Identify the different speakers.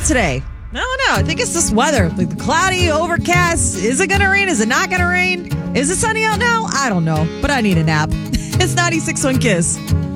Speaker 1: today. I don't know. I think it's this weather. Like cloudy, overcast. Is it going to rain? Is it not going to rain? Is it sunny out now? I don't know. But I need a nap. It's 96.1 Kiss.